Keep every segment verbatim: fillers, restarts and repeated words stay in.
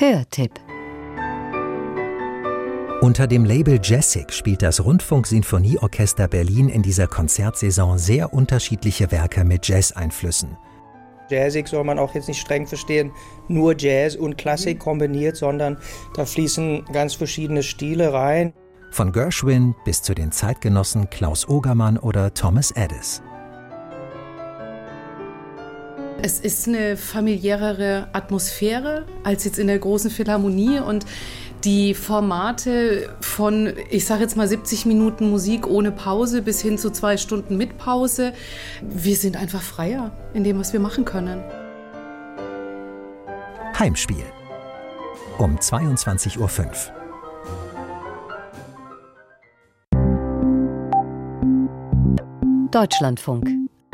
Hörtipp. Unter dem Label Jazzic spielt das Rundfunk-Sinfonieorchester Berlin in dieser Konzertsaison sehr unterschiedliche Werke mit Jazz-Einflüssen. Jazzig soll man auch jetzt nicht streng verstehen, nur Jazz und Klassik kombiniert, sondern da fließen ganz verschiedene Stile rein. Von Gershwin bis zu den Zeitgenossen Klaus Ogermann oder Thomas Edis. Es ist eine familiärere Atmosphäre als jetzt in der großen Philharmonie und die Formate von, ich sage jetzt mal siebzig Minuten Musik ohne Pause bis hin zu zwei Stunden mit Pause. Wir sind einfach freier in dem, was wir machen können. Heimspiel um zweiundzwanzig Uhr fünf. Deutschlandfunk.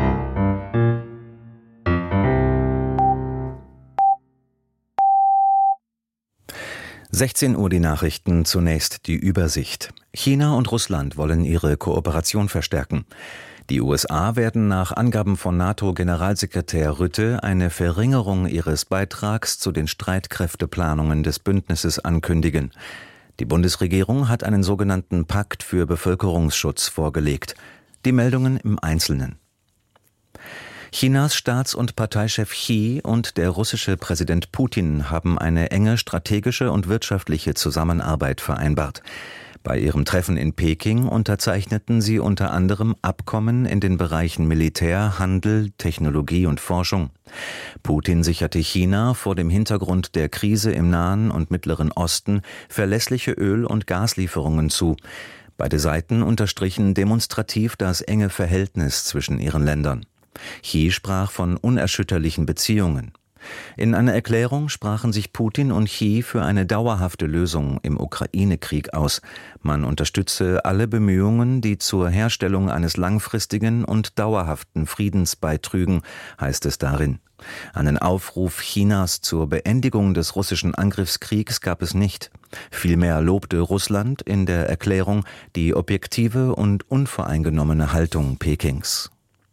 sechzehn Uhr die Nachrichten, zunächst die Übersicht. China und Russland wollen ihre Kooperation verstärken. Die U S A werden nach Angaben von NATO-Generalsekretär Rutte eine Verringerung ihres Beitrags zu den Streitkräfteplanungen des Bündnisses ankündigen. Die Bundesregierung hat einen sogenannten Pakt für Bevölkerungsschutz vorgelegt. Die Meldungen im Einzelnen. Chinas Staats- und Parteichef Xi und der russische Präsident Putin haben eine enge strategische und wirtschaftliche Zusammenarbeit vereinbart. Bei ihrem Treffen in Peking unterzeichneten sie unter anderem Abkommen in den Bereichen Militär, Handel, Technologie und Forschung. Putin sicherte China vor dem Hintergrund der Krise im Nahen und Mittleren Osten verlässliche Öl- und Gaslieferungen zu. Beide Seiten unterstrichen demonstrativ das enge Verhältnis zwischen ihren Ländern. Xi sprach von unerschütterlichen Beziehungen. In einer Erklärung sprachen sich Putin und Xi für eine dauerhafte Lösung im Ukraine-Krieg aus. Man unterstütze alle Bemühungen, die zur Herstellung eines langfristigen und dauerhaften Friedens beitrügen, heißt es darin. Einen Aufruf Chinas zur Beendigung des russischen Angriffskriegs gab es nicht. Vielmehr lobte Russland in der Erklärung die objektive und unvoreingenommene Haltung Pekings.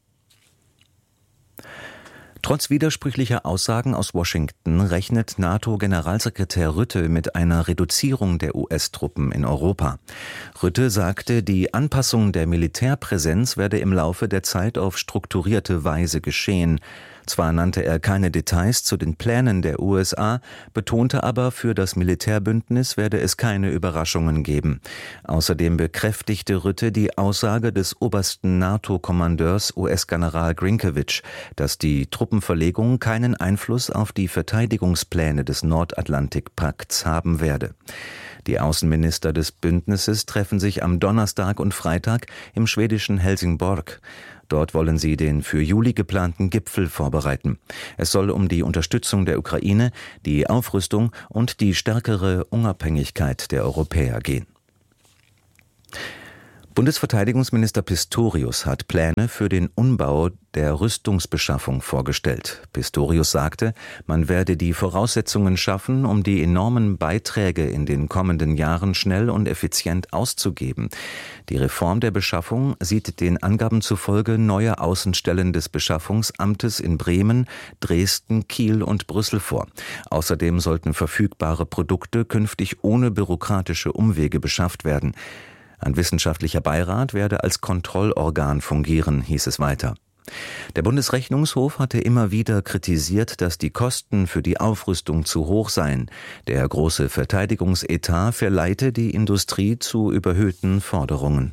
Trotz widersprüchlicher Aussagen aus Washington rechnet NATO-Generalsekretär Rutte mit einer Reduzierung der U S-Truppen in Europa. Rutte sagte, die Anpassung der Militärpräsenz werde im Laufe der Zeit auf strukturierte Weise geschehen. Zwar nannte er keine Details zu den Plänen der U S A, betonte aber, für das Militärbündnis werde es keine Überraschungen geben. Außerdem bekräftigte Rutte die Aussage des obersten NATO-Kommandeurs U S-General Grinkiewicz, dass die Truppenverlegung keinen Einfluss auf die Verteidigungspläne des Nordatlantikpakts haben werde. Die Außenminister des Bündnisses treffen sich am Donnerstag und Freitag im schwedischen Helsingborg. Dort wollen sie den für Juli geplanten Gipfel vorbereiten. Es soll um die Unterstützung der Ukraine, die Aufrüstung und die stärkere Unabhängigkeit der Europäer gehen. Bundesverteidigungsminister Pistorius hat Pläne für den Umbau der Rüstungsbeschaffung vorgestellt. Pistorius sagte, man werde die Voraussetzungen schaffen, um die enormen Beiträge in den kommenden Jahren schnell und effizient auszugeben. Die Reform der Beschaffung sieht den Angaben zufolge neue Außenstellen des Beschaffungsamtes in Bremen, Dresden, Kiel und Brüssel vor. Außerdem sollten verfügbare Produkte künftig ohne bürokratische Umwege beschafft werden. Ein wissenschaftlicher Beirat werde als Kontrollorgan fungieren, hieß es weiter. Der Bundesrechnungshof hatte immer wieder kritisiert, dass die Kosten für die Aufrüstung zu hoch seien. Der große Verteidigungsetat verleite die Industrie zu überhöhten Forderungen.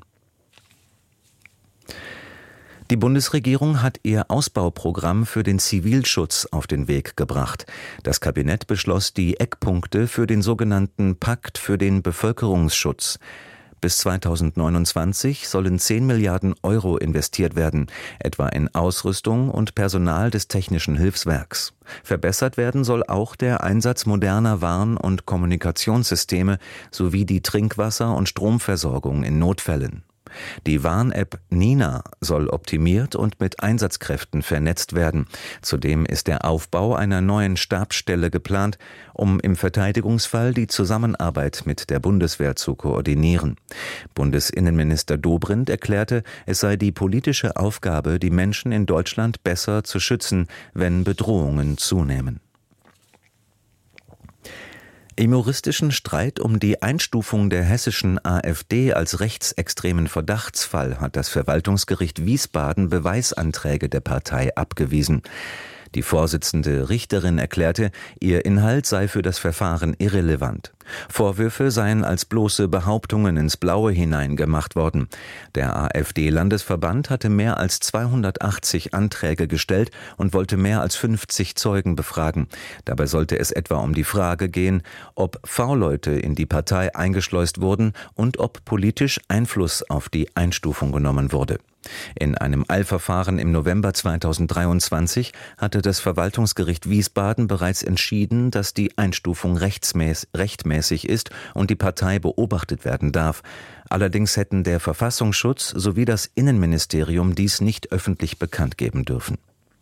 Die Bundesregierung hat ihr Ausbauprogramm für den Zivilschutz auf den Weg gebracht. Das Kabinett beschloss die Eckpunkte für den sogenannten Pakt für den Bevölkerungsschutz. Bis zweitausendneunundzwanzig sollen zehn Milliarden Euro investiert werden, etwa in Ausrüstung und Personal des Technischen Hilfswerks. Verbessert werden soll auch der Einsatz moderner Warn- und Kommunikationssysteme sowie die Trinkwasser- und Stromversorgung in Notfällen. Die Warn-App Nina soll optimiert und mit Einsatzkräften vernetzt werden. Zudem ist der Aufbau einer neuen Stabsstelle geplant, um im Verteidigungsfall die Zusammenarbeit mit der Bundeswehr zu koordinieren. Bundesinnenminister Dobrindt erklärte, es sei die politische Aufgabe, die Menschen in Deutschland besser zu schützen, wenn Bedrohungen zunehmen. Im juristischen Streit um die Einstufung der hessischen AfD als rechtsextremen Verdachtsfall hat das Verwaltungsgericht Wiesbaden Beweisanträge der Partei abgewiesen. Die Vorsitzende Richterin erklärte, ihr Inhalt sei für das Verfahren irrelevant. Vorwürfe seien als bloße Behauptungen ins Blaue hinein gemacht worden. Der AfD-Landesverband hatte mehr als zweihundertachtzig Anträge gestellt und wollte mehr als fünfzig Zeugen befragen. Dabei sollte es etwa um die Frage gehen, ob V-Leute in die Partei eingeschleust wurden und ob politisch Einfluss auf die Einstufung genommen wurde. In einem Eilverfahren im November zweitausenddreiundzwanzig hatte das Verwaltungsgericht Wiesbaden bereits entschieden, dass die Einstufung rechtsmäß, rechtmäßig ist und die Partei beobachtet werden darf. Allerdings hätten der Verfassungsschutz sowie das Innenministerium dies nicht öffentlich bekannt geben dürfen.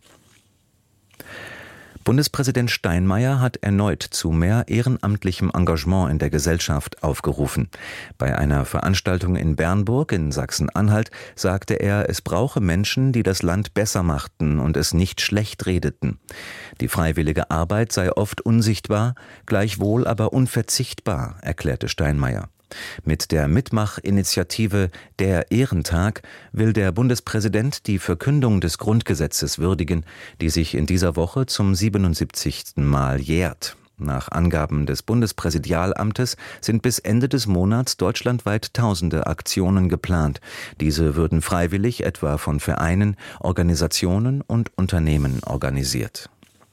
Bundespräsident Steinmeier hat erneut zu mehr ehrenamtlichem Engagement in der Gesellschaft aufgerufen. Bei einer Veranstaltung in Bernburg in Sachsen-Anhalt sagte er, es brauche Menschen, die das Land besser machten und es nicht schlecht redeten. Die freiwillige Arbeit sei oft unsichtbar, gleichwohl aber unverzichtbar, erklärte Steinmeier. Mit der Mitmachinitiative Der Ehrentag will der Bundespräsident die Verkündung des Grundgesetzes würdigen, die sich in dieser Woche zum siebenundsiebzigsten Mal jährt. Nach Angaben des Bundespräsidialamtes sind bis Ende des Monats deutschlandweit tausende Aktionen geplant. Diese würden freiwillig etwa von Vereinen, Organisationen und Unternehmen organisiert.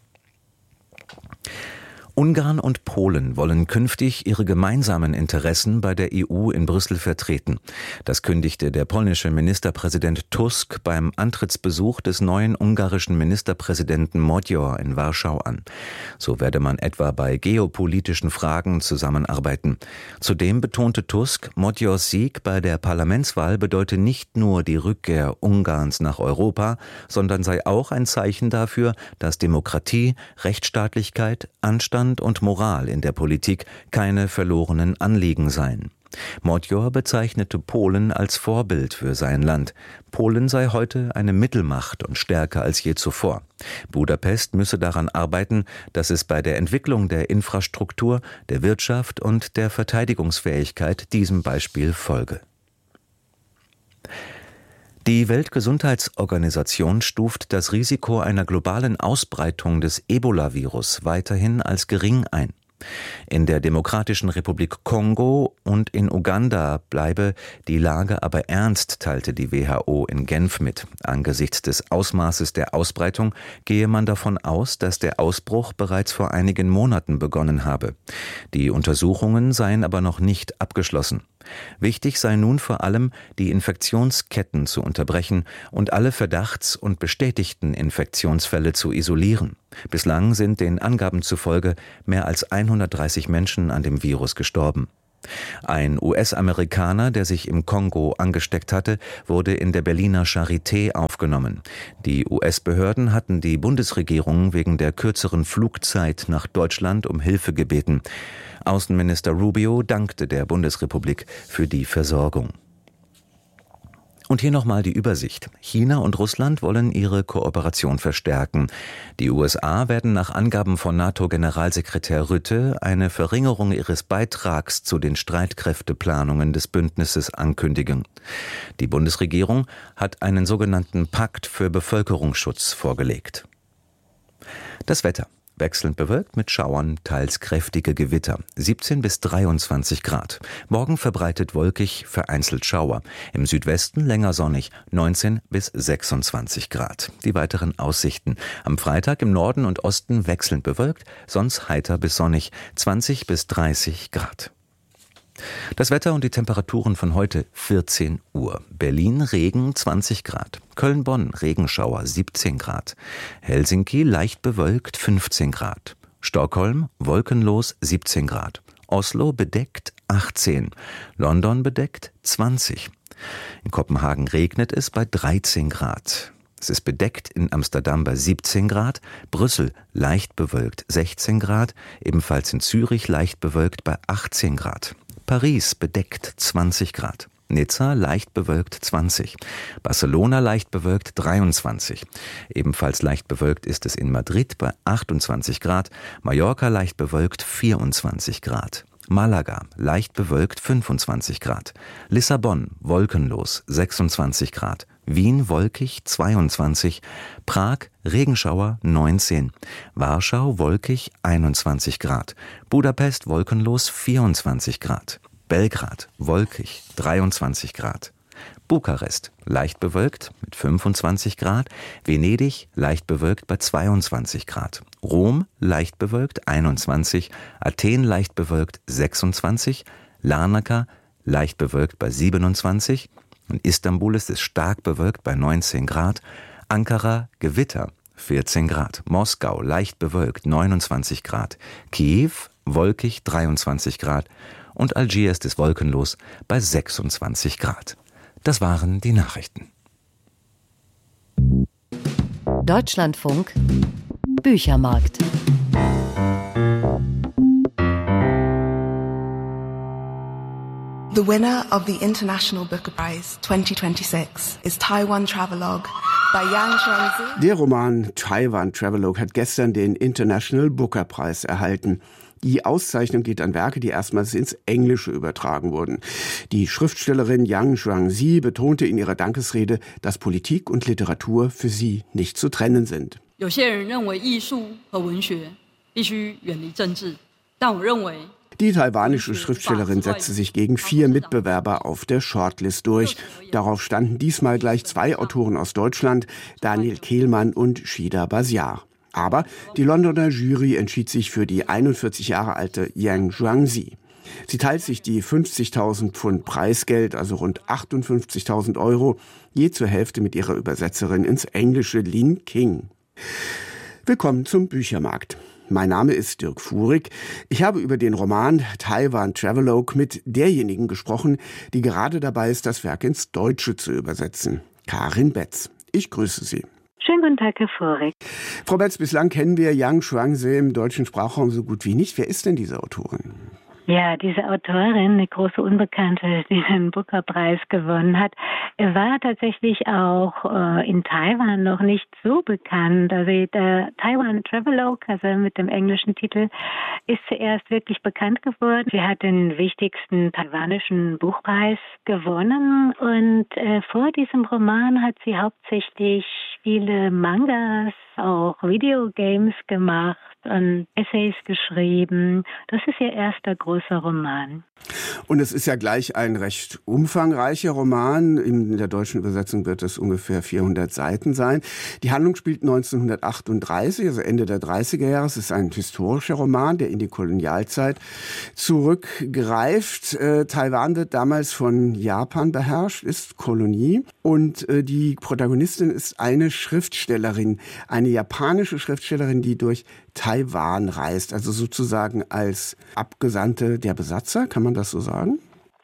Ungarn und Polen wollen künftig ihre gemeinsamen Interessen bei der E U in Brüssel vertreten. Das kündigte der polnische Ministerpräsident Tusk beim Antrittsbesuch des neuen ungarischen Ministerpräsidenten Magyar in Warschau an. So werde man etwa bei geopolitischen Fragen zusammenarbeiten. Zudem betonte Tusk, Magyars Sieg bei der Parlamentswahl bedeute nicht nur die Rückkehr Ungarns nach Europa, sondern sei auch ein Zeichen dafür, dass Demokratie, Rechtsstaatlichkeit, Anstand und Moral in der Politik keine verlorenen Anliegen seien. Magyar bezeichnete Polen als Vorbild für sein Land. Polen sei heute eine Mittelmacht und stärker als je zuvor. Budapest müsse daran arbeiten, dass es bei der Entwicklung der Infrastruktur, der Wirtschaft und der Verteidigungsfähigkeit diesem Beispiel folge. Die Weltgesundheitsorganisation stuft das Risiko einer globalen Ausbreitung des Ebola-Virus weiterhin als gering ein. In der Demokratischen Republik Kongo und in Uganda bleibe die Lage aber ernst, teilte die W H O in Genf mit. Angesichts des Ausmaßes der Ausbreitung gehe man davon aus, dass der Ausbruch bereits vor einigen Monaten begonnen habe. Die Untersuchungen seien aber noch nicht abgeschlossen. Wichtig sei nun vor allem, die Infektionsketten zu unterbrechen und alle Verdachts- und bestätigten Infektionsfälle zu isolieren. Bislang sind den Angaben zufolge mehr als hundertdreißig Menschen an dem Virus gestorben. Ein U S-Amerikaner, der sich im Kongo angesteckt hatte, wurde in der Berliner Charité aufgenommen. Die U S-Behörden hatten die Bundesregierung wegen der kürzeren Flugzeit nach Deutschland um Hilfe gebeten. Außenminister Rubio dankte der Bundesrepublik für die Versorgung. Und hier nochmal die Übersicht. China und Russland wollen ihre Kooperation verstärken. Die U S A werden nach Angaben von NATO-Generalsekretär Rutte eine Verringerung ihres Beitrags zu den Streitkräfteplanungen des Bündnisses ankündigen. Die Bundesregierung hat einen sogenannten Pakt für Bevölkerungsschutz vorgelegt. Das Wetter. Wechselnd bewölkt mit Schauern, teils kräftige Gewitter. siebzehn bis dreiundzwanzig Grad. Morgen verbreitet wolkig, vereinzelt Schauer. Im Südwesten länger sonnig, neunzehn bis sechsundzwanzig Grad. Die weiteren Aussichten. Am Freitag im Norden und Osten wechselnd bewölkt, sonst heiter bis sonnig, zwanzig bis dreißig Grad. Das Wetter und die Temperaturen von heute vierzehn Uhr. Berlin Regen zwanzig Grad. Köln-Bonn Regenschauer siebzehn Grad. Helsinki leicht bewölkt fünfzehn Grad. Stockholm wolkenlos siebzehn Grad. Oslo bedeckt achtzehn. London bedeckt zwanzig. In Kopenhagen regnet es bei dreizehn Grad. Es ist bedeckt in Amsterdam bei siebzehn Grad, Brüssel leicht bewölkt sechzehn Grad, ebenfalls in Zürich leicht bewölkt bei achtzehn Grad. Paris bedeckt zwanzig Grad. Nizza leicht bewölkt zwanzig, Barcelona leicht bewölkt dreiundzwanzig. Ebenfalls leicht bewölkt ist es in Madrid bei achtundzwanzig Grad, Mallorca leicht bewölkt vierundzwanzig Grad. Malaga leicht bewölkt fünfundzwanzig Grad, Lissabon wolkenlos sechsundzwanzig Grad, Wien wolkig zweiundzwanzig, Prag Regenschauer neunzehn, Warschau wolkig einundzwanzig Grad, Budapest wolkenlos vierundzwanzig Grad, Belgrad wolkig dreiundzwanzig Grad, Bukarest leicht bewölkt mit fünfundzwanzig Grad, Venedig leicht bewölkt bei zweiundzwanzig Grad, Rom leicht bewölkt einundzwanzig, Athen leicht bewölkt sechsundzwanzig, Larnaca leicht bewölkt bei siebenundzwanzig, in Istanbul ist es stark bewölkt bei neunzehn Grad, Ankara Gewitter vierzehn Grad, Moskau leicht bewölkt neunundzwanzig Grad, Kiew wolkig dreiundzwanzig Grad und Algier ist es wolkenlos bei sechsundzwanzig Grad. Das waren die Nachrichten. Deutschlandfunk Büchermarkt. The winner of the International Booker Prize twenty twenty-six is Taiwan Travelogue by Yang Xuanzi. Der Roman Taiwan Travelogue hat gestern den International Booker Prize erhalten. Die Auszeichnung geht an Werke, die erstmals ins Englische übertragen wurden. Die Schriftstellerin Yang Xuanzi betonte in ihrer Dankesrede, dass Politik und Literatur für sie nicht zu trennen sind. Die taiwanische Schriftstellerin setzte sich gegen vier Mitbewerber auf der Shortlist durch. Darauf standen diesmal gleich zwei Autoren aus Deutschland, Daniel Kehlmann und Shida Basiar. Aber die Londoner Jury entschied sich für die einundvierzig Jahre alte Yang Xuanzi. Sie teilt sich die fünfzigtausend Pfund Preisgeld, also rund achtundfünfzigtausend Euro, je zur Hälfte mit ihrer Übersetzerin ins Englische Lin King. Willkommen zum Büchermarkt. Mein Name ist Dirk Fuhrig. Ich habe über den Roman Taiwan Travelogue mit derjenigen gesprochen, die gerade dabei ist, das Werk ins Deutsche zu übersetzen. Karin Betz. Ich grüße Sie. Schönen guten Tag, Herr Fuhrig. Frau Betz, bislang kennen wir Yang Xuanzi im deutschen Sprachraum so gut wie nicht. Wer ist denn diese Autorin? Ja, diese Autorin, eine große Unbekannte, die den Booker-Preis gewonnen hat, war tatsächlich auch äh, in Taiwan noch nicht so bekannt. Also der Taiwan Travelogue, also mit dem englischen Titel, ist zuerst wirklich bekannt geworden. Sie hat den wichtigsten taiwanischen Buchpreis gewonnen und äh, vor diesem Roman hat sie hauptsächlich viele Mangas, auch Videogames gemacht und Essays geschrieben. Das ist ihr erster großer Roman. Und es ist ja gleich ein recht umfangreicher Roman. In der deutschen Übersetzung wird es ungefähr vierhundert Seiten sein. Die Handlung spielt neunzehnhundertachtunddreißig, also Ende der dreißiger Jahre. Es ist ein historischer Roman, der in die Kolonialzeit zurückgreift. Äh, Taiwan wird damals von Japan beherrscht, ist Kolonie. Und äh, die Protagonistin ist eine Schriftstellerin, eine japanische Schriftstellerin, die durch Taiwan reist, also sozusagen als Abgesandte der Besatzer, kann man das so sagen?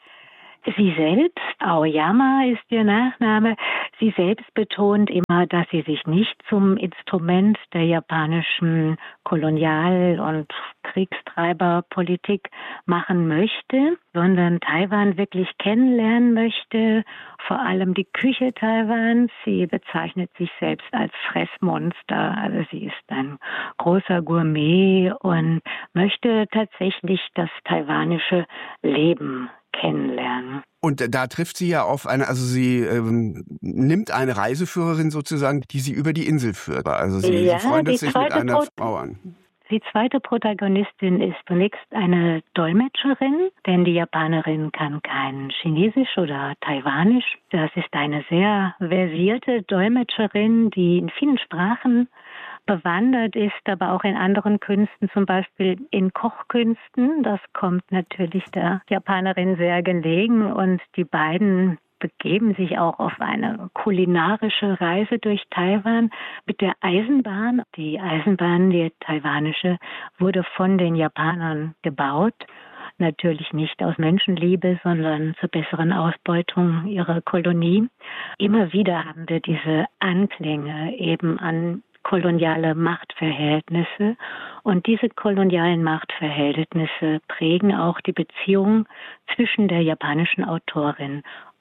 Sie selbst, Aoyama ist ihr Nachname, sie selbst betont immer, dass sie sich nicht zum Instrument der japanischen Kolonial- und Kriegstreiberpolitik machen möchte, sondern Taiwan wirklich kennenlernen möchte, vor allem die Küche Taiwans. Sie bezeichnet sich selbst als Fressmonster, also sie ist ein großer Gourmet und möchte tatsächlich das taiwanische Leben kennenlernen. Und da trifft sie ja auf eine, also sie ähm, nimmt eine Reiseführerin sozusagen, die sie über die Insel führt. Also sie, ja, sie freundet sich mit einer Pro- Frau an. Die zweite Protagonistin ist zunächst eine Dolmetscherin, denn die Japanerin kann kein Chinesisch oder Taiwanisch. Das ist eine sehr versierte Dolmetscherin, die in vielen Sprachen bewandert ist, aber auch in anderen Künsten, zum Beispiel in Kochkünsten. Das kommt natürlich der Japanerin sehr gelegen und die beiden begeben sich auch auf eine kulinarische Reise durch Taiwan mit der Eisenbahn. Die Eisenbahn, die taiwanische, wurde von den Japanern gebaut. Natürlich nicht aus Menschenliebe, sondern zur besseren Ausbeutung ihrer Kolonie. Immer wieder haben wir diese Anklänge eben an koloniale Machtverhältnisse. Und diese kolonialen Machtverhältnisse prägen auch die Beziehung zwischen der japanischen Autorin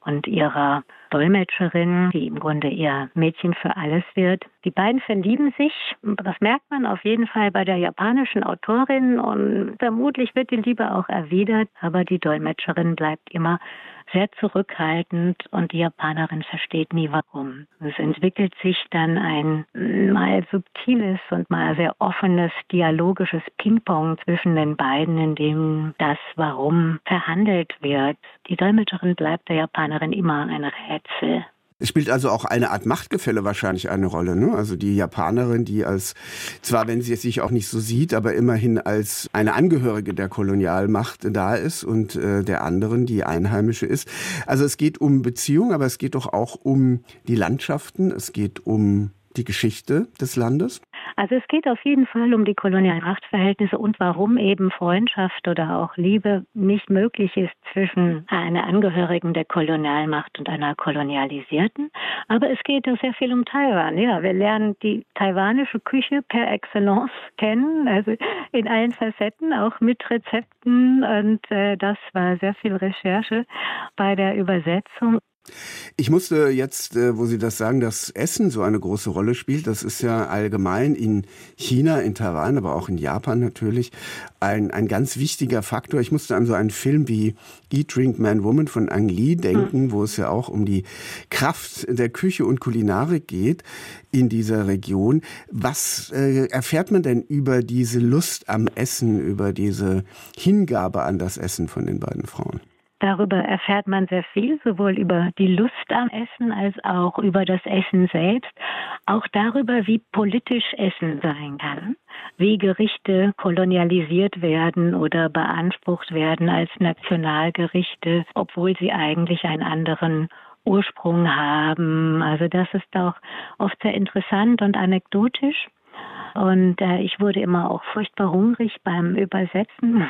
und ihrer Dolmetscherin, die im Grunde ihr Mädchen für alles wird. Die beiden verlieben sich, das merkt man auf jeden Fall bei der japanischen Autorin und vermutlich wird die Liebe auch erwidert, aber die Dolmetscherin bleibt immer sehr zurückhaltend und die Japanerin versteht nie warum. Es entwickelt sich dann ein mal subtiles und mal sehr offenes dialogisches Ping-Pong zwischen den beiden, in dem das Warum verhandelt wird. Die Dolmetscherin bleibt der Japanerin immer ein Rätsel. Es spielt also auch eine Art Machtgefälle wahrscheinlich eine Rolle, ne? Also die Japanerin, die als, zwar wenn sie es sich auch nicht so sieht, aber immerhin als eine Angehörige der Kolonialmacht da ist und äh, der anderen, die Einheimische ist. Also es geht um Beziehung, aber es geht doch auch um die Landschaften, es geht um die Geschichte des Landes. Also es geht auf jeden Fall um die kolonialen Machtverhältnisse und warum eben Freundschaft oder auch Liebe nicht möglich ist zwischen einer Angehörigen der Kolonialmacht und einer kolonialisierten. Aber es geht auch sehr viel um Taiwan. Ja, wir lernen die taiwanische Küche per Excellence kennen, also in allen Facetten, auch mit Rezepten. Und äh, das war sehr viel Recherche bei der Übersetzung. Ich musste jetzt, wo Sie das sagen, dass Essen so eine große Rolle spielt, das ist ja allgemein in China, in Taiwan, aber auch in Japan natürlich ein, ein ganz wichtiger Faktor. Ich musste an so einen Film wie Eat, Drink, Man, Woman von Ang Lee denken, wo es ja auch um die Kraft der Küche und Kulinarik geht in dieser Region. Was äh, erfährt man denn über diese Lust am Essen, über diese Hingabe an das Essen von den beiden Frauen? Darüber erfährt man sehr viel, sowohl über die Lust am Essen als auch über das Essen selbst. Auch darüber, wie politisch Essen sein kann, wie Gerichte kolonialisiert werden oder beansprucht werden als Nationalgerichte, obwohl sie eigentlich einen anderen Ursprung haben. Also das ist auch oft sehr interessant und anekdotisch. Und äh, ich wurde immer auch furchtbar hungrig beim Übersetzen.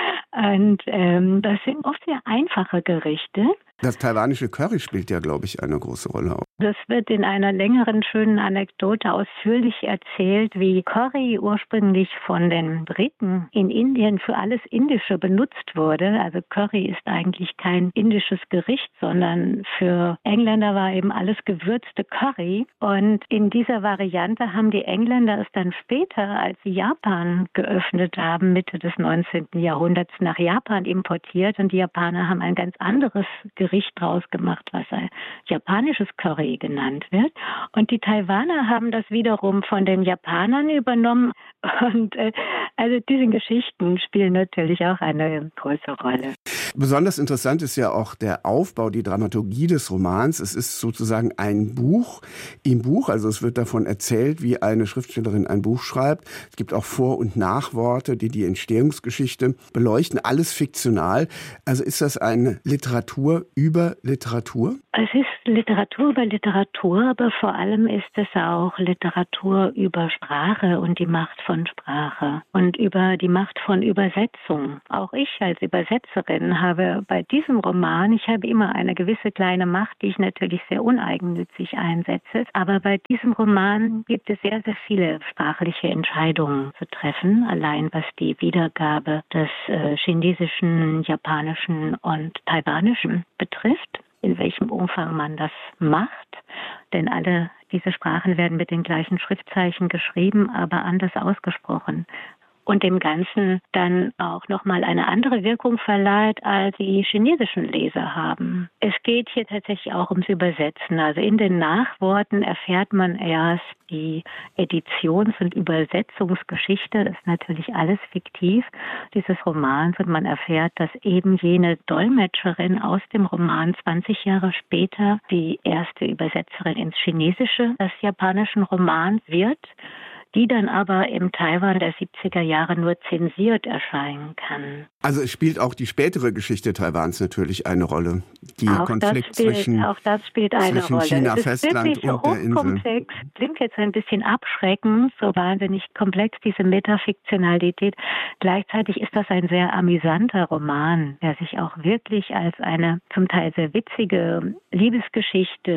Und ähm, das sind oft sehr einfache Gerichte. Das taiwanische Curry spielt ja, glaube ich, eine große Rolle auch. Das wird in einer längeren, schönen Anekdote ausführlich erzählt, wie Curry ursprünglich von den Briten in Indien für alles Indische benutzt wurde. Also Curry ist eigentlich kein indisches Gericht, sondern für Engländer war eben alles gewürzte Curry. Und in dieser Variante haben die Engländer es dann später, als sie Japan geöffnet haben, Mitte des neunzehnten Jahrhunderts nach Japan importiert. Und die Japaner haben ein ganz anderes Gericht draus gemacht, was ein japanisches Curry genannt wird. Und die Taiwaner haben das wiederum von den Japanern übernommen. Und äh, also diese Geschichten spielen natürlich auch eine große Rolle. Besonders interessant ist ja auch der Aufbau, die Dramaturgie des Romans. Es ist sozusagen ein Buch im Buch. Also es wird davon erzählt, wie eine Schriftstellerin ein Buch schreibt. Es gibt auch Vor- und Nachworte, die die Entstehungsgeschichte beleuchten. Alles fiktional. Also ist das eine Literatur über Literatur? Es ist Literatur über Literatur, aber vor allem ist es auch Literatur über Sprache und die Macht von Sprache und über die Macht von Übersetzung. Auch ich als Übersetzerin habe bei diesem Roman, ich habe immer eine gewisse kleine Macht, die ich natürlich sehr uneigennützig einsetze, aber bei diesem Roman gibt es sehr, sehr viele sprachliche Entscheidungen zu treffen, allein was die Wiedergabe des äh, chinesischen, japanischen und taiwanischen betrifft, in welchem Umfang man das macht, denn alle diese Sprachen werden mit den gleichen Schriftzeichen geschrieben, aber anders ausgesprochen. Und dem Ganzen dann auch nochmal eine andere Wirkung verleiht, als die chinesischen Leser haben. Es geht hier tatsächlich auch ums Übersetzen. Also in den Nachworten erfährt man erst die Editions- und Übersetzungsgeschichte. Das ist natürlich alles fiktiv, dieses Romans. Und man erfährt, dass eben jene Dolmetscherin aus dem Roman zwanzig Jahre später die erste Übersetzerin ins Chinesische des japanischen Romans wird, die dann aber im Taiwan der siebziger Jahre nur zensiert erscheinen kann. Also es spielt auch die spätere Geschichte Taiwans natürlich eine Rolle. Der Konflikt spielt, zwischen, auch das spielt eine zwischen Rolle. China, es ist Festland und der Insel. Hochkomplex. Klingt jetzt ein bisschen abschreckend, so wahnsinnig komplex, diese Metafiktionalität. Gleichzeitig ist das ein sehr amüsanter Roman, der sich auch wirklich als eine zum Teil sehr witzige Liebesgeschichte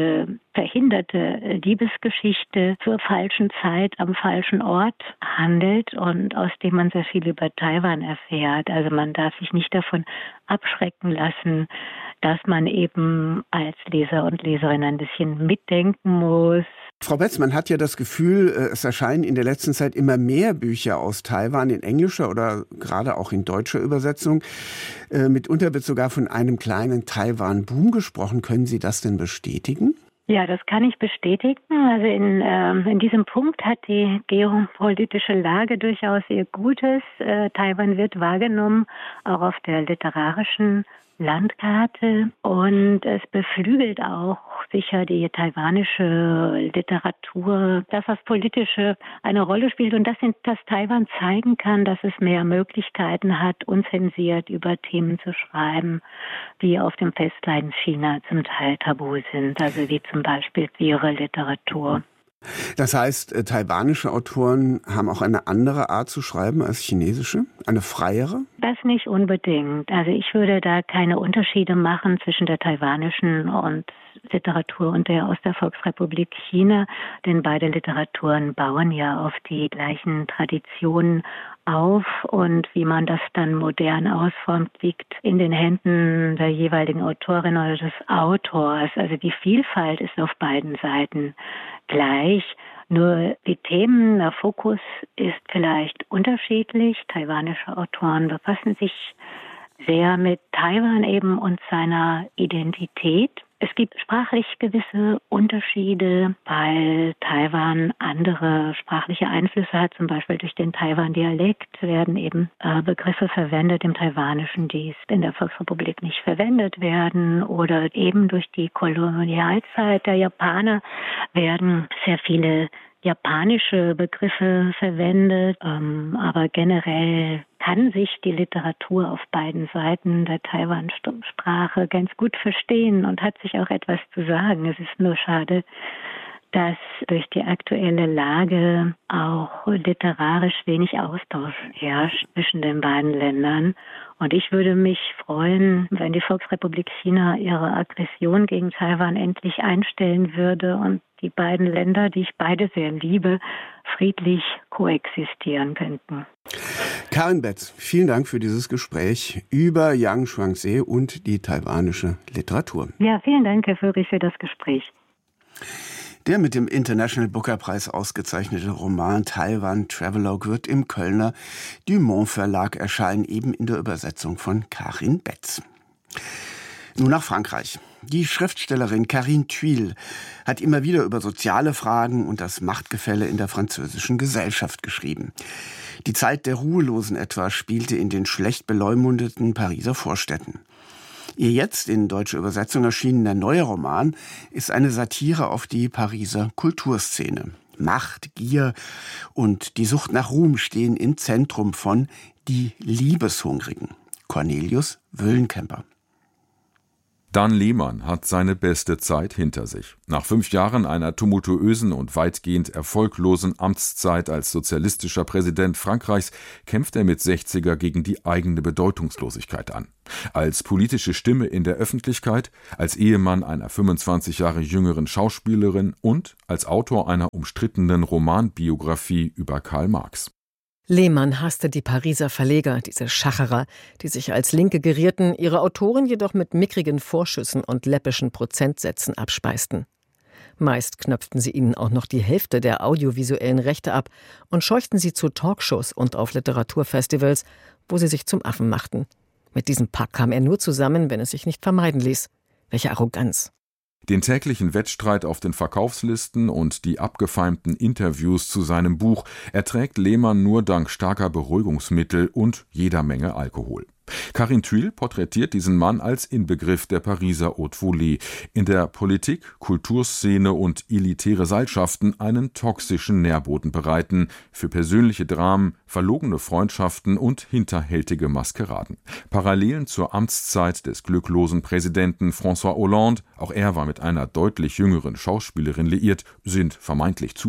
verhinderte Liebesgeschichte zur falschen Zeit am falschen Ort handelt und aus dem man sehr viel über Taiwan erfährt. Also man darf sich nicht davon abschrecken lassen, dass man eben als Leser und Leserin ein bisschen mitdenken muss. Frau Betz, man hat ja das Gefühl, es erscheinen in der letzten Zeit immer mehr Bücher aus Taiwan in englischer oder gerade auch in deutscher Übersetzung. Mitunter wird sogar von einem kleinen Taiwan-Boom gesprochen. Können Sie das denn bestätigen? Ja, das kann ich bestätigen. Also in, ähm, in diesem Punkt hat die geopolitische Lage durchaus ihr Gutes. Äh, Taiwan wird wahrgenommen, auch auf der literarischen Landkarte, und es beflügelt auch sicher die taiwanische Literatur, dass das Politische eine Rolle spielt und dass, dass Taiwan zeigen kann, dass es mehr Möglichkeiten hat, unzensiert über Themen zu schreiben, die auf dem Festland China zum Teil tabu sind, also wie zum Beispiel queere Literatur. Das heißt, äh, taiwanische Autoren haben auch eine andere Art zu schreiben als chinesische? Eine freiere? Das nicht unbedingt. Also ich würde da keine Unterschiede machen zwischen der taiwanischen und Literatur und der aus der Volksrepublik China, denn beide Literaturen bauen ja auf die gleichen Traditionen auf, und wie man das dann modern ausformt, liegt in den Händen der jeweiligen Autorin oder des Autors. Also die Vielfalt ist auf beiden Seiten gleich. Nur die Themen, der Fokus ist vielleicht unterschiedlich. Taiwanische Autoren befassen sich sehr mit Taiwan eben und seiner Identität. Es gibt sprachlich gewisse Unterschiede, weil Taiwan andere sprachliche Einflüsse hat. Zum Beispiel durch den Taiwan-Dialekt werden eben äh, Begriffe verwendet im Taiwanischen, die in der Volksrepublik nicht verwendet werden. Oder eben durch die Kolonialzeit der Japaner werden sehr viele japanische Begriffe verwendet, ähm, aber generell kann sich die Literatur auf beiden Seiten der Taiwan-Sprache ganz gut verstehen und hat sich auch etwas zu sagen. Es ist nur schade, dass durch die aktuelle Lage auch literarisch wenig Austausch herrscht zwischen den beiden Ländern. Und ich würde mich freuen, wenn die Volksrepublik China ihre Aggression gegen Taiwan endlich einstellen würde und die beiden Länder, die ich beide sehr liebe, friedlich koexistieren könnten. Karin Betz, vielen Dank für dieses Gespräch über Yang Shuangse und die taiwanische Literatur. Ja, vielen Dank, Herr Führig, für das Gespräch. Der mit dem International Booker Prize ausgezeichnete Roman Taiwan Travelogue wird im Kölner Dumont Verlag erscheinen, eben in der Übersetzung von Karin Betz. Nun nach Frankreich. Die Schriftstellerin Carine Thuil hat immer wieder über soziale Fragen und das Machtgefälle in der französischen Gesellschaft geschrieben. Die Zeit der Ruhelosen etwa spielte in den schlecht beleumundeten Pariser Vorstädten. Ihr jetzt in deutscher Übersetzung erschienener neuer Roman ist eine Satire auf die Pariser Kulturszene. Macht, Gier und die Sucht nach Ruhm stehen im Zentrum von Die Liebeshungrigen. Cornelius Wöllenkemper. Dan Lehmann hat seine beste Zeit hinter sich. Nach fünf Jahren einer tumultuösen und weitgehend erfolglosen Amtszeit als sozialistischer Präsident Frankreichs kämpft er mit sechziger gegen die eigene Bedeutungslosigkeit an. Als politische Stimme in der Öffentlichkeit, als Ehemann einer fünfundzwanzig Jahre jüngeren Schauspielerin und als Autor einer umstrittenen Romanbiografie über Karl Marx. Lehmann hasste die Pariser Verleger, diese Schacherer, die sich als Linke gerierten, ihre Autoren jedoch mit mickrigen Vorschüssen und läppischen Prozentsätzen abspeisten. Meist knöpften sie ihnen auch noch die Hälfte der audiovisuellen Rechte ab und scheuchten sie zu Talkshows und auf Literaturfestivals, wo sie sich zum Affen machten. Mit diesem Pack kam er nur zusammen, wenn es sich nicht vermeiden ließ. Welche Arroganz! Den täglichen Wettstreit auf den Verkaufslisten und die abgefeimten Interviews zu seinem Buch erträgt Lehmann nur dank starker Beruhigungsmittel und jeder Menge Alkohol. Carine Thuil porträtiert diesen Mann als Inbegriff der Pariser Haute Volée, in der Politik, Kulturszene und elitäre Seilschaften einen toxischen Nährboden bereiten für persönliche Dramen, verlogene Freundschaften und hinterhältige Maskeraden. Parallelen zur Amtszeit des glücklosen Präsidenten François Hollande, auch er war mit einer deutlich jüngeren Schauspielerin liiert, sind vermeintlich Zufall.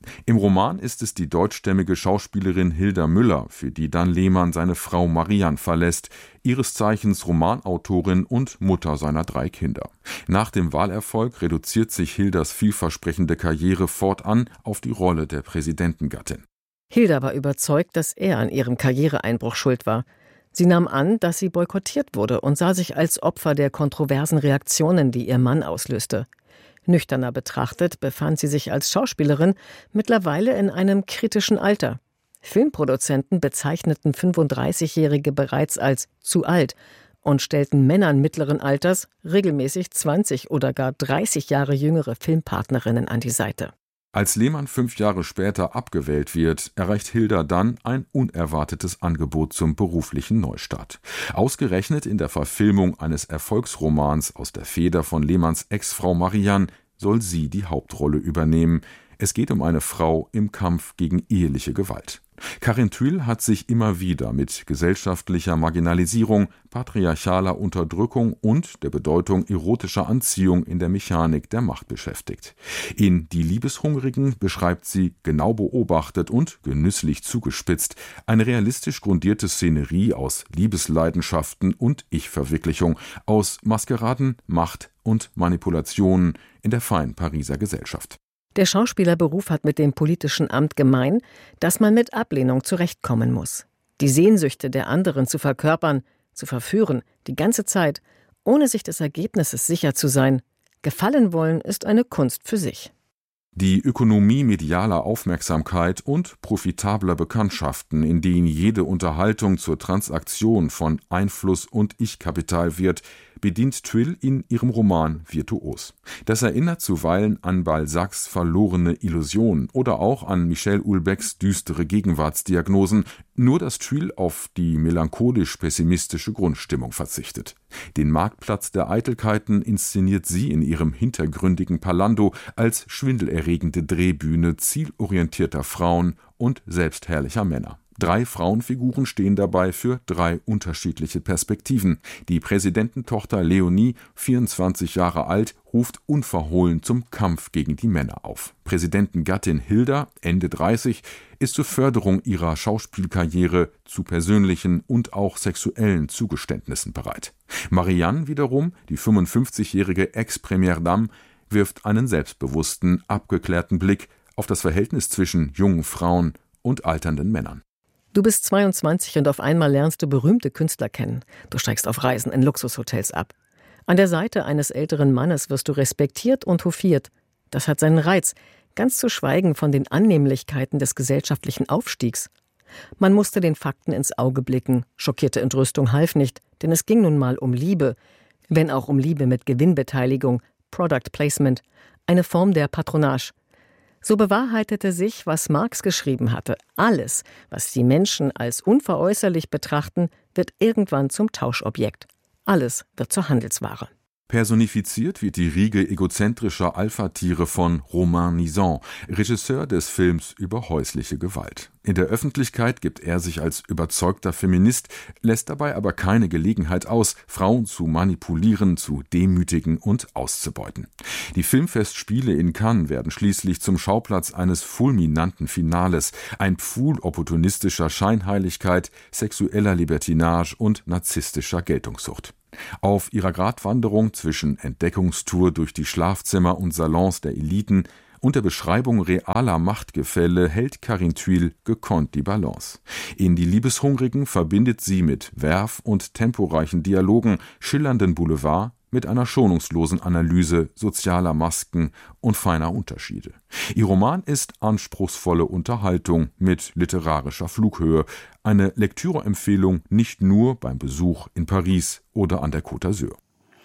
Im Roman ist es die deutschstämmige Schauspielerin Hilda Müller, für die dann Lehmann seine Frau Marianne verlässt, ihres Zeichens Romanautorin und Mutter seiner drei Kinder. Nach dem Wahlerfolg reduziert sich Hildas vielversprechende Karriere fortan auf die Rolle der Präsidentengattin. Hilda war überzeugt, dass er an ihrem Karriereeinbruch schuld war. Sie nahm an, dass sie boykottiert wurde und sah sich als Opfer der kontroversen Reaktionen, die ihr Mann auslöste. Nüchterner betrachtet befand sie sich als Schauspielerin mittlerweile in einem kritischen Alter. Filmproduzenten bezeichneten fünfunddreißigjährige bereits als zu alt und stellten Männern mittleren Alters regelmäßig zwanzig oder gar dreißig Jahre jüngere Filmpartnerinnen an die Seite. Als Lehmann fünf Jahre später abgewählt wird, erreicht Hilda dann ein unerwartetes Angebot zum beruflichen Neustart. Ausgerechnet in der Verfilmung eines Erfolgsromans aus der Feder von Lehmanns Ex-Frau Marianne soll sie die Hauptrolle übernehmen. Es geht um eine Frau im Kampf gegen eheliche Gewalt. Karin Thüll hat sich immer wieder mit gesellschaftlicher Marginalisierung, patriarchaler Unterdrückung und der Bedeutung erotischer Anziehung in der Mechanik der Macht beschäftigt. In Die Liebeshungrigen beschreibt sie, genau beobachtet und genüsslich zugespitzt, eine realistisch grundierte Szenerie aus Liebesleidenschaften und Ich-Verwirklichung, aus Maskeraden, Macht und Manipulationen in der feinen Pariser Gesellschaft. Der Schauspielerberuf hat mit dem politischen Amt gemein, dass man mit Ablehnung zurechtkommen muss. Die Sehnsüchte der anderen zu verkörpern, zu verführen, die ganze Zeit, ohne sich des Ergebnisses sicher zu sein. Gefallen wollen ist eine Kunst für sich. Die Ökonomie medialer Aufmerksamkeit und profitabler Bekanntschaften, in denen jede Unterhaltung zur Transaktion von Einfluss und Ich-Kapital wird, bedient Thüll in ihrem Roman virtuos. Das erinnert zuweilen an Balzacs Verlorene Illusion oder auch an Michel Houellebecqs düstere Gegenwartsdiagnosen, nur dass Thüll auf die melancholisch-pessimistische Grundstimmung verzichtet. Den Marktplatz der Eitelkeiten inszeniert sie in ihrem hintergründigen Palando als schwindelerregende Drehbühne zielorientierter Frauen und selbstherrlicher Männer. Drei Frauenfiguren stehen dabei für drei unterschiedliche Perspektiven. Die Präsidententochter Leonie, vierundzwanzig Jahre alt, ruft unverhohlen zum Kampf gegen die Männer auf. Präsidentengattin Hilda, Ende dreißig, ist zur Förderung ihrer Schauspielkarriere zu persönlichen und auch sexuellen Zugeständnissen bereit. Marianne wiederum, die fünfundfünfzigjährige Ex-Première Dame, wirft einen selbstbewussten, abgeklärten Blick auf das Verhältnis zwischen jungen Frauen und alternden Männern. Du bist zweiundzwanzig und auf einmal lernst du berühmte Künstler kennen. Du steigst auf Reisen in Luxushotels ab. An der Seite eines älteren Mannes wirst du respektiert und hofiert. Das hat seinen Reiz, ganz zu schweigen von den Annehmlichkeiten des gesellschaftlichen Aufstiegs. Man musste den Fakten ins Auge blicken. Schockierte Entrüstung half nicht, denn es ging nun mal um Liebe. Wenn auch um Liebe mit Gewinnbeteiligung, Product Placement, eine Form der Patronage. So bewahrheitete sich, was Marx geschrieben hatte. Alles, was die Menschen als unveräußerlich betrachten, wird irgendwann zum Tauschobjekt. Alles wird zur Handelsware. Personifiziert wird die Riege egozentrischer Alpha-Tiere von Romain Nizan, Regisseur des Films über häusliche Gewalt. In der Öffentlichkeit gibt er sich als überzeugter Feminist, lässt dabei aber keine Gelegenheit aus, Frauen zu manipulieren, zu demütigen und auszubeuten. Die Filmfestspiele in Cannes werden schließlich zum Schauplatz eines fulminanten Finales, ein Pfuhl opportunistischer Scheinheiligkeit, sexueller Libertinage und narzisstischer Geltungssucht. Auf ihrer Gratwanderung zwischen Entdeckungstour durch die Schlafzimmer und Salons der Eliten und der Beschreibung realer Machtgefälle hält Karin Thüll gekonnt die Balance. In Die Liebeshungrigen verbindet sie mit Verve und temporeichen Dialogen schillernden Boulevard mit einer schonungslosen Analyse sozialer Masken und feiner Unterschiede. Ihr Roman ist anspruchsvolle Unterhaltung mit literarischer Flughöhe, eine Lektüreempfehlung nicht nur beim Besuch in Paris oder an der Côte d'Azur.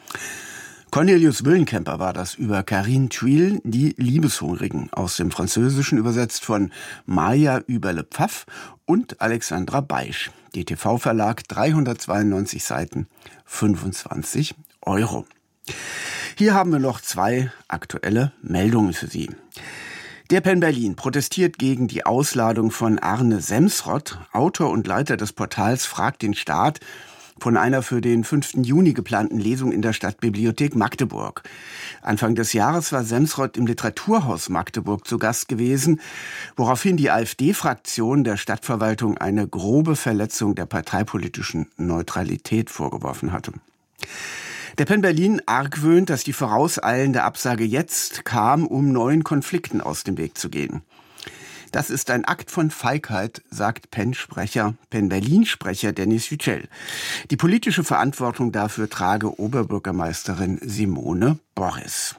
Cornelius Willenkemper war das über Karin Thüll, Die Liebeshungrigen, aus dem Französischen übersetzt von Maja Überle-Pfaff und Alexandra Beisch. D T V-Verlag, dreihundertzweiundneunzig Seiten, fünfundzwanzig Euro. Hier haben wir noch zwei aktuelle Meldungen für Sie. Der Pen Berlin protestiert gegen die Ausladung von Arne Semsrott, Autor und Leiter des Portals Frag den Staat, von einer für den fünften Juni geplanten Lesung in der Stadtbibliothek Magdeburg. Anfang des Jahres war Semsrott im Literaturhaus Magdeburg zu Gast gewesen, woraufhin die AfD-Fraktion der Stadtverwaltung eine grobe Verletzung der parteipolitischen Neutralität vorgeworfen hatte. Der Penn Berlin argwöhnt, dass die vorauseilende Absage jetzt kam, um neuen Konflikten aus dem Weg zu gehen. Das ist ein Akt von Feigheit, sagt Penn-Sprecher, Penn-Berlin-Sprecher Dennis Yücel. Die politische Verantwortung dafür trage Oberbürgermeisterin Simone Boris.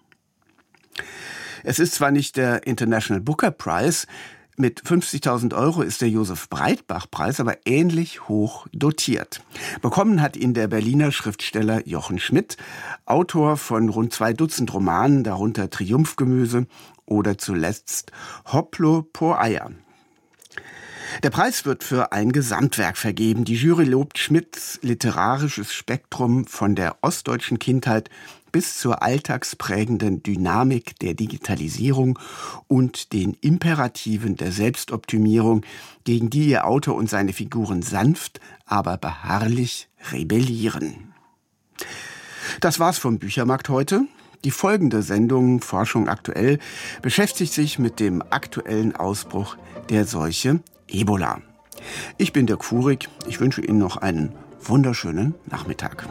Es ist zwar nicht der International Booker Prize, mit fünfzigtausend Euro ist der Josef-Breitbach-Preis aber ähnlich hoch dotiert. Bekommen hat ihn der Berliner Schriftsteller Jochen Schmidt, Autor von rund zwei Dutzend Romanen, darunter Triumphgemüse oder zuletzt Hopplo po Eier. Der Preis wird für ein Gesamtwerk vergeben. Die Jury lobt Schmidts literarisches Spektrum von der ostdeutschen Kindheit bis zur alltagsprägenden Dynamik der Digitalisierung und den Imperativen der Selbstoptimierung, gegen die ihr Autor und seine Figuren sanft, aber beharrlich rebellieren. Das war's vom Büchermarkt heute. Die folgende Sendung Forschung aktuell beschäftigt sich mit dem aktuellen Ausbruch der Seuche Ebola. Ich bin Dirk Fuhrig. Ich wünsche Ihnen noch einen wunderschönen Nachmittag.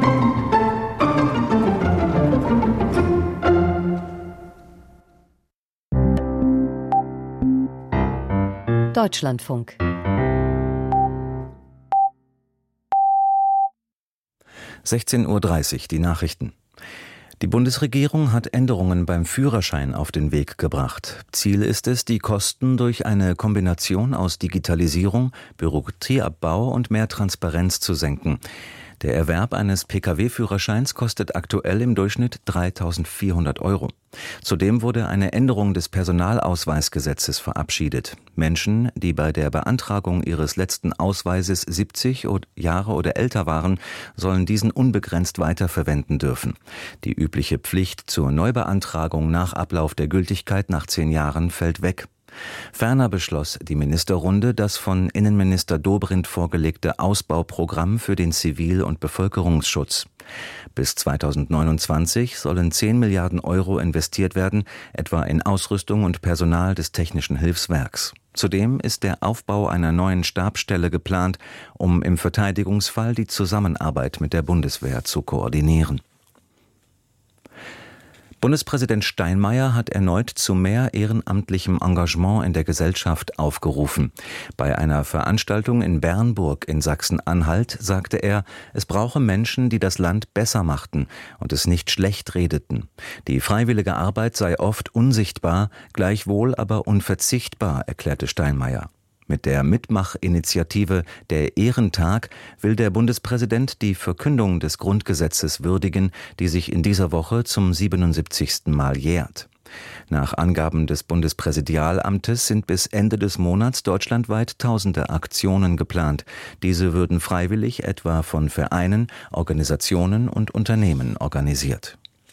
Deutschlandfunk. sechzehn Uhr dreißig, die Nachrichten. Die Bundesregierung hat Änderungen beim Führerschein auf den Weg gebracht. Ziel ist es, die Kosten durch eine Kombination aus Digitalisierung, Bürokratieabbau und mehr Transparenz zu senken. Der Erwerb eines Pkw Führerscheins kostet aktuell im Durchschnitt dreitausendvierhundert Euro. Zudem wurde eine Änderung des Personalausweisgesetzes verabschiedet. Menschen, die bei der Beantragung ihres letzten Ausweises siebzig Jahre oder älter waren, sollen diesen unbegrenzt weiterverwenden dürfen. Die übliche Pflicht zur Neubeantragung nach Ablauf der Gültigkeit nach zehn Jahren fällt weg. Ferner beschloss die Ministerrunde das von Innenminister Dobrindt vorgelegte Ausbauprogramm für den Zivil- und Bevölkerungsschutz. Bis zweitausendneunundzwanzig sollen zehn Milliarden Euro investiert werden, etwa in Ausrüstung und Personal des Technischen Hilfswerks. Zudem ist der Aufbau einer neuen Stabsstelle geplant, um im Verteidigungsfall die Zusammenarbeit mit der Bundeswehr zu koordinieren. Bundespräsident Steinmeier hat erneut zu mehr ehrenamtlichem Engagement in der Gesellschaft aufgerufen. Bei einer Veranstaltung in Bernburg in Sachsen-Anhalt sagte er, es brauche Menschen, die das Land besser machten und es nicht schlecht redeten. Die freiwillige Arbeit sei oft unsichtbar, gleichwohl aber unverzichtbar, erklärte Steinmeier. Mit der Mitmachinitiative Der Ehrentag will der Bundespräsident die Verkündung des Grundgesetzes würdigen, die sich in dieser Woche zum siebenundsiebzigsten Mal jährt. Nach Angaben des Bundespräsidialamtes sind bis Ende des Monats deutschlandweit tausende Aktionen geplant. Diese würden freiwillig etwa von Vereinen, Organisationen und Unternehmen organisiert.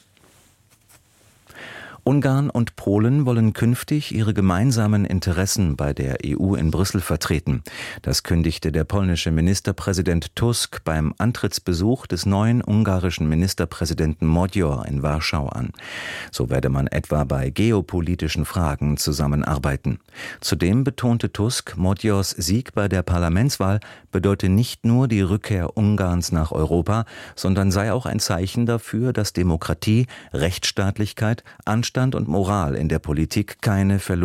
Ungarn und Polen wollen künftig ihre gemeinsamen Interessen bei der E U in Brüssel vertreten. Das kündigte der polnische Ministerpräsident Tusk beim Antrittsbesuch des neuen ungarischen Ministerpräsidenten Magyar in Warschau an. So werde man etwa bei geopolitischen Fragen zusammenarbeiten. Zudem betonte Tusk, Magyars Sieg bei der Parlamentswahl bedeute nicht nur die Rückkehr Ungarns nach Europa, sondern sei auch ein Zeichen dafür, dass Demokratie, Rechtsstaatlichkeit, Anstand und Moral in der Politik keine verlorene